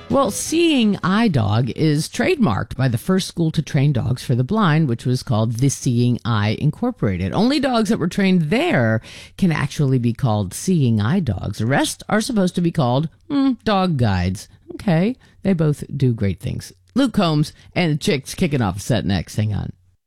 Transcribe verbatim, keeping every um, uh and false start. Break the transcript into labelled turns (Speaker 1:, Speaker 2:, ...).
Speaker 1: Well, Seeing Eye Dog is trademarked by the first school to train dogs for the blind, which was called the Seeing Eye Incorporated. Only dogs that were trained there can actually be called Seeing Eye Dogs. The rest are supposed to be called mm, dog guides. Okay, they both do great things. Luke Combs and the Chicks kicking off the set next. Hang on.